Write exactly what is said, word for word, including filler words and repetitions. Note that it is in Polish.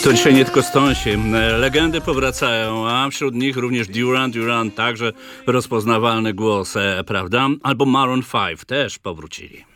To dzisiaj nie tylko Stonesi. Legendy powracają, a wśród nich również Duran Duran, także rozpoznawalny głos, prawda? Albo Maroon pięć też powrócili.